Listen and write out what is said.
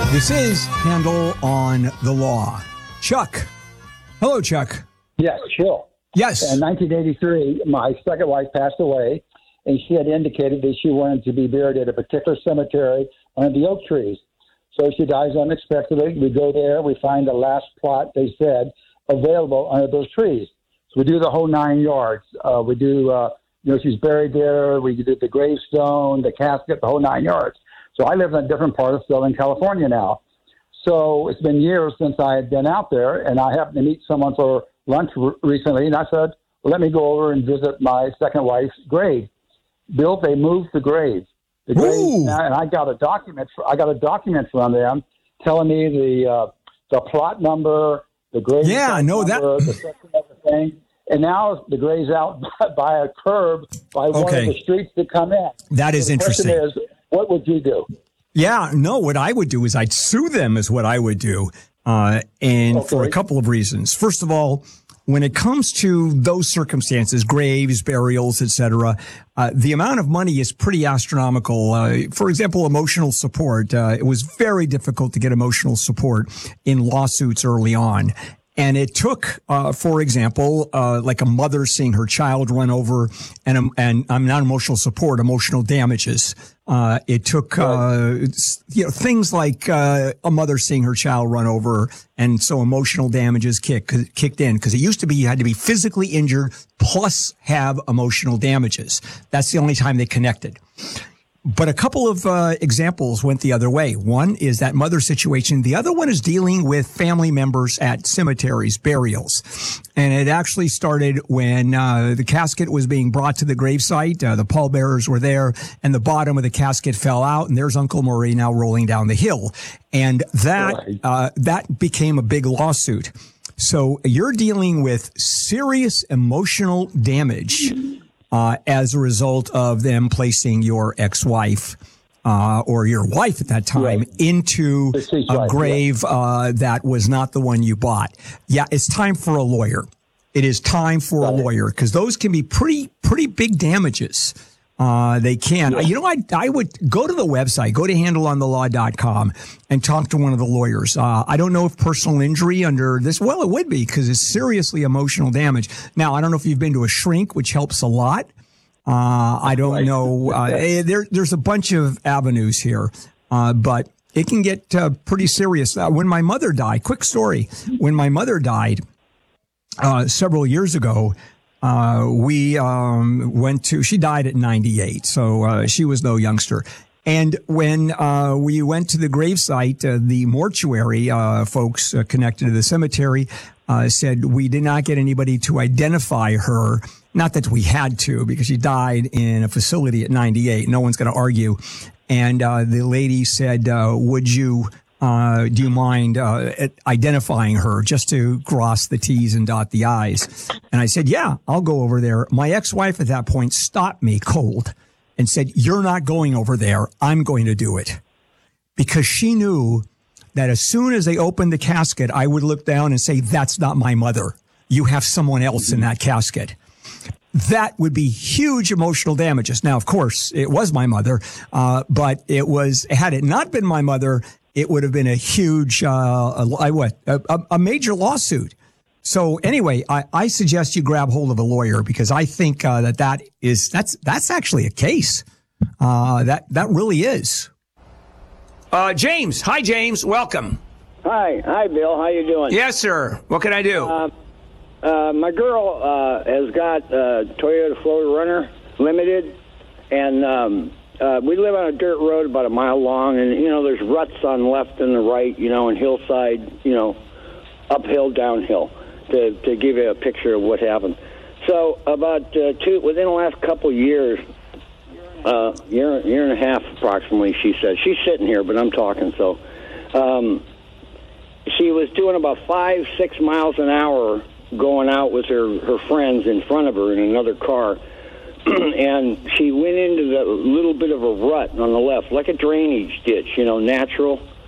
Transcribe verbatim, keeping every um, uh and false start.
This is Handel on the Law. Chuck. Hello, Chuck. Yes, sure. Yes. In nineteen eighty-three, my second wife passed away, and she had indicated that she wanted to be buried at a particular cemetery under the oak trees. So she dies unexpectedly. We go there. We find the last plot, they said, available under those trees. So we do the whole nine yards. Uh, we do, uh, you know, she's buried there. We do the gravestone, the casket, the whole nine yards. So I live in a different part of Southern California now. So it's been years since I had been out there, and I happened to meet someone for lunch r- recently, and I said, well, let me go over and visit my second wife's grave. Bill, they moved the grave. The grave now, and I got a document. For, I got a document from them telling me the uh, the plot number, the grave. Yeah, I know number, that. The section of the thing. And now the grave's out by a curb by one Okay. of the streets that come in. That is so the interesting. question is, what would you do? Yeah, no, what I would do is I'd sue them is what I would do. Uh, and Okay. for a couple of reasons. First of all, when it comes to those circumstances, graves, burials, et cetera, uh, the amount of money is pretty astronomical. Uh, for example, emotional support. Uh, it was very difficult to get emotional support in lawsuits early on. And it took, uh, for example, uh, like a mother seeing her child run over, and um, and I'm not emotional support, emotional damages. Uh, it took, uh, you know, things like uh, a mother seeing her child run over, and so emotional damages kick, kicked in because it used to be you had to be physically injured plus have emotional damages. That's the only time they connected. But a couple of uh, examples went the other way. One is that mother situation. The other one is dealing with family members at cemeteries, burials. And it actually started when uh, the casket was being brought to the gravesite. Uh, the pallbearers were there, and the bottom of the casket fell out, and there's Uncle Murray now rolling down the hill. And that Right. uh, that became a big lawsuit. So you're dealing with serious emotional damage Uh, as a result of them placing your ex-wife uh, or your wife at that time Right. into Deceased a wife, grave uh, that was not the one you bought. Yeah, it's time for a lawyer. It is time for a Right. lawyer because those can be pretty pretty big damages. Uh, they can. Yeah. You know, I, I would go to the website, go to handle on the law dot com and talk to one of the lawyers. Uh, I don't know if personal injury under this, well, it would be because it's seriously emotional damage. Now, I don't know if you've been to a shrink, which helps a lot. Uh, I don't Right. know. Uh, eh, there, there's a bunch of avenues here, uh, but it can get uh, pretty serious. Uh, when my mother died, quick story. When my mother died uh, several years ago, Uh, we, um, went to, she died at ninety-eight. So, uh, she was no youngster. And when, uh, we went to the gravesite, uh, the mortuary, uh, folks uh, connected to the cemetery, uh, said we did not get anybody to identify her. Not that we had to, because she died in a facility at ninety-eight. No one's going to argue. And, uh, the lady said, uh, would you, Uh, do you mind uh, identifying her just to cross the T's and dot the I's? And I said, yeah, I'll go over there. My ex-wife at that point stopped me cold and said, you're not going over there. I'm going to do it. Because she knew that as soon as they opened the casket, I would look down and say, that's not my mother. You have someone else in that casket. That would be huge emotional damages. Now, of course, it was my mother, uh, but it was, had it not been my mother, it would have been a huge, uh, a, what, a, a major lawsuit. So anyway, I, I suggest you grab hold of a lawyer because I think uh, that that is, that's, that's actually a case. Uh, that, that really is. Uh, James. Hi, James. Welcome. Hi. Hi, Bill. How you doing? Yes, sir. What can I do? Uh, uh, my girl uh, has got uh, Toyota four Runner Limited, and um, uh, we live on a dirt road about a mile long, and, you know, there's ruts on the left and the right, you know, and hillside, you know, uphill, downhill, to, to give you a picture of what happened. So about uh, two, within the last couple of years, uh, year, year and a half approximately, she said, she's sitting here, but I'm talking, so um, she was doing about five, six miles an hour going out with her, her friends in front of her in another car. And she went into the little bit of a rut on the left, like a drainage ditch, you know, natural.